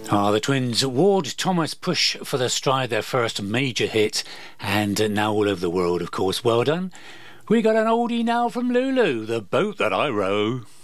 The twins Ward Thomas push for the Stride, their first major hit, and now all over the world, of course. Well done. We got an oldie now from Lulu, The Boat That I Row.